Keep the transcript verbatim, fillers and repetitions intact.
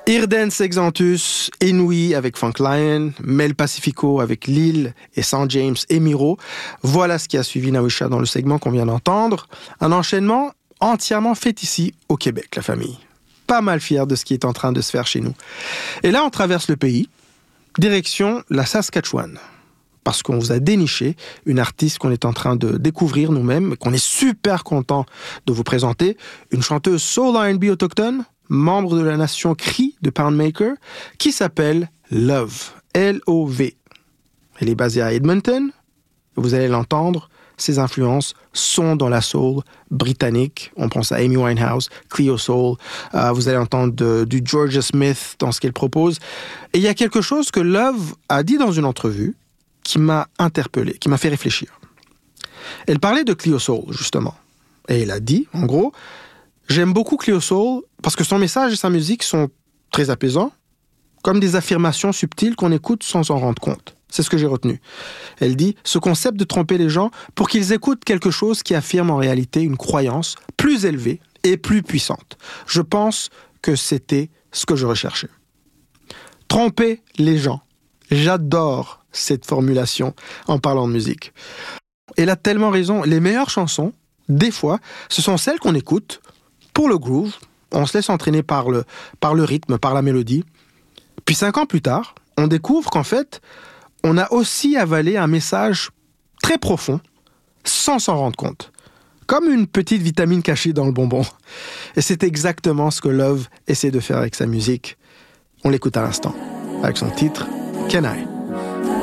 Eardance Exanthus, Inouï avec Funk Lion, Mel Pacifico avec Lil et Saint James et Miro. Voilà ce qui a suivi Nawisha dans le segment qu'on vient d'entendre. Un enchaînement entièrement fait ici au Québec, la famille. Pas mal fier de ce qui est en train de se faire chez nous. Et là, on traverse le pays, direction la Saskatchewan. Parce qu'on vous a déniché une artiste qu'on est en train de découvrir nous-mêmes, et qu'on est super content de vous présenter, une chanteuse soul R and B autochtone, membre de la nation Cree de Poundmaker, qui s'appelle Love, L O V. Elle est basée à Edmonton, vous allez l'entendre, ses influences sont dans la soul britannique, on pense à Amy Winehouse, Cleo Soul, euh, vous allez entendre de, du Georgia Smith dans ce qu'elle propose, et il y a quelque chose que Love a dit dans une entrevue, qui m'a interpellé, qui m'a fait réfléchir. Elle parlait de Cleo Soul, justement, et elle a dit, en gros, j'aime beaucoup Cleo Soul parce que son message et sa musique sont très apaisants, comme des affirmations subtiles qu'on écoute sans s'en rendre compte. C'est ce que j'ai retenu. Elle dit « Ce concept de tromper les gens pour qu'ils écoutent quelque chose qui affirme en réalité une croyance plus élevée et plus puissante. Je pense que c'était ce que je recherchais. » Tromper les gens. J'adore cette formulation en parlant de musique. Elle a tellement raison. Les meilleures chansons, des fois, ce sont celles qu'on écoute pour le groove. On se laisse entraîner par le, par le rythme, par la mélodie. Puis cinq ans plus tard, on découvre qu'en fait, on a aussi avalé un message très profond, sans s'en rendre compte. Comme une petite vitamine cachée dans le bonbon. Et c'est exactement ce que Love essaie de faire avec sa musique. On l'écoute à l'instant, avec son titre « Can I ?»